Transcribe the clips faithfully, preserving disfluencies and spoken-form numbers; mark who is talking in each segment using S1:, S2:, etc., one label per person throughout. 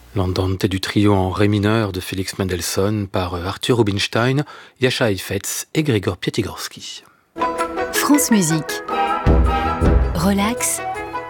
S1: L'andante du trio en ré mineur de Félix Mendelssohn par Arthur Rubinstein, Jascha Heifetz et Grégor Piatigorsky.
S2: France Musique. Relax.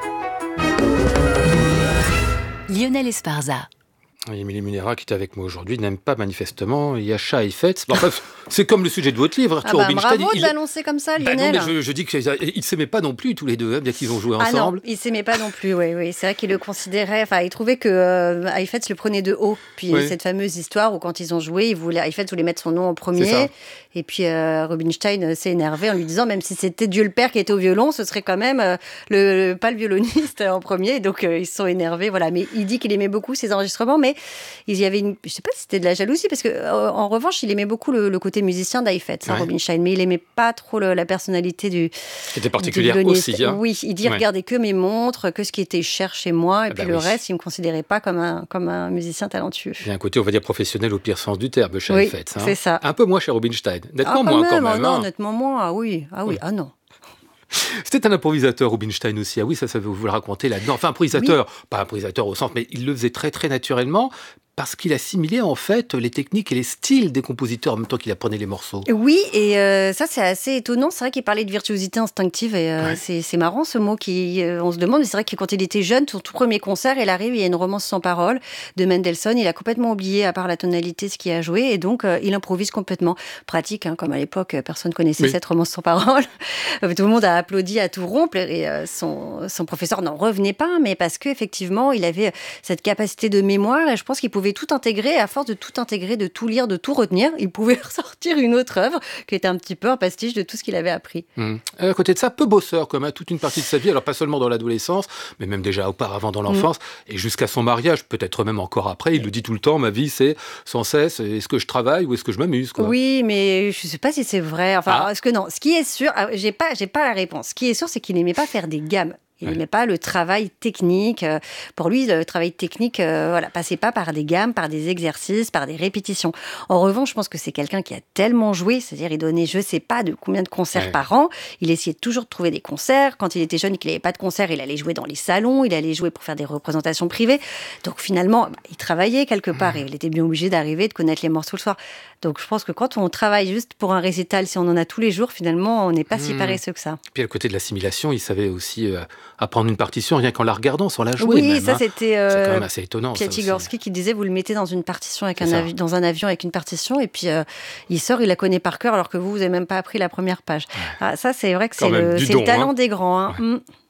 S2: Lionel Esparza.
S1: Émilie Munera, qui est avec moi aujourd'hui, n'aime pas manifestement Jascha Heifetz. Bon, enfin, c'est comme le sujet de votre livre, Arthur
S3: ah bah,
S1: Rubinstein.
S3: Bravo
S1: il...
S3: de l'annoncer comme ça,
S1: bah
S3: Lionel.
S1: non, mais je, je dis qu'ils ne s'aimaient pas non plus tous les deux, hein, bien qu'ils ont joué
S3: ah
S1: ensemble.
S3: Non, ils ne s'aimaient pas non plus, oui. oui. C'est vrai qu'ils le considéraient, enfin, ils trouvaient que euh, Heifetz le prenait de haut. Puis oui. cette fameuse histoire où quand ils ont joué, ils voulaient, Heifetz voulait mettre son nom en premier. Et puis euh, Rubinstein s'est énervé en lui disant, même si c'était Dieu le Père qui était au violon, ce serait quand même euh, le, pas le violoniste en premier. Donc euh, ils se sont énervés, voilà. Mais il dit qu'il aimait beaucoup ses enregistrements, mais il y avait une, je sais pas si c'était de la jalousie, parce que euh, en revanche, il aimait beaucoup le, le côté musicien d'Heifetz, ouais. hein, Rubinstein, mais il aimait pas trop le, la personnalité du.
S1: Qui était particulière aussi. Hein.
S3: Oui, il dit ouais. regardez que mes montres, que ce qui était cher chez moi, et ah puis bah le oui. reste, il me considérait pas comme un comme un musicien talentueux.
S1: Il y a un côté, on va dire professionnel au pire sens du terme chez
S3: oui,
S1: Heifetz. Hein.
S3: C'est ça.
S1: Un peu moins chez Rubinstein, nettement
S3: ah,
S1: moins
S3: même,
S1: quand même.
S3: Non,
S1: hein.
S3: nettement moins. Ah oui, ah oui, oui. ah non.
S1: C'était un improvisateur, Rubinstein aussi. Ah oui, ça, ça vous le raconter là-dedans. Enfin, improvisateur, oui. pas improvisateur au sens, mais il le faisait très, très naturellement. Parce qu'il assimilait en fait les techniques et les styles des compositeurs en même temps qu'il apprenait les morceaux.
S3: Oui, et euh, ça c'est assez étonnant. C'est vrai qu'il parlait de virtuosité instinctive et euh, ouais. c'est, c'est marrant ce mot qui, euh, on se demande. Mais c'est vrai que quand il était jeune, son tout premier concert, il arrive, il y a une romance sans parole de Mendelssohn. Il a complètement oublié, à part la tonalité, ce qu'il a joué, et donc euh, il improvise complètement. Pratique, hein, comme à l'époque, personne connaissait oui. cette romance sans parole. Tout le monde a applaudi à tout rompre et euh, son, son professeur n'en revenait pas, mais parce qu'effectivement, il avait cette capacité de mémoire. Et je pense qu'il pouvait tout intégrer, à force de tout intégrer, de tout lire, de tout retenir, il pouvait ressortir une autre œuvre qui était un petit peu un pastiche de tout ce qu'il avait appris.
S1: Mmh. À côté de ça, peu bosseur, comme à toute une partie de sa vie, alors pas seulement dans l'adolescence, mais même déjà auparavant dans l'enfance, mmh. et jusqu'à son mariage, peut-être même encore après, il le dit tout le temps, ma vie c'est sans cesse, est-ce que je travaille ou est-ce que je m'amuse quoi.
S3: Oui, mais je ne sais pas si c'est vrai, enfin, ah. est-ce que non, ce qui est sûr, j'ai pas, j'ai pas la réponse, ce qui est sûr, c'est qu'il n'aimait pas faire des gammes. Il n'aimait ouais. pas le travail technique. Pour lui, le travail technique euh, voilà, passait pas par des gammes, par des exercices, par des répétitions. En revanche, je pense que c'est quelqu'un qui a tellement joué, c'est-à-dire il donnait je sais pas de combien de concerts ouais. par an. Il essayait toujours de trouver des concerts. Quand il était jeune et qu'il n'avait pas de concert, il allait jouer dans les salons, il allait jouer pour faire des représentations privées. Donc finalement, bah, il travaillait quelque part et il était bien obligé d'arriver, de connaître les morceaux le soir. Donc je pense que quand on travaille juste pour un récital, si on en a tous les jours, finalement, on n'est pas mmh. si paresseux que ça.
S1: Puis à côté de l'assimilation, il savait aussi euh, apprendre une partition rien qu'en la regardant, sans la jouer.
S3: Oui,
S1: même,
S3: ça
S1: hein.
S3: c'était euh,
S1: c'est quand même assez étonnant.
S3: Piatigorsky qui disait vous le mettez dans une partition avec un avi- dans un avion avec une partition et puis euh, il sort, il la connaît par cœur alors que vous vous n'avez même pas appris la première page. Ouais. Ah, ça c'est vrai que quand c'est, le, c'est don, le talent hein. des grands. Hein. Ouais. Mmh.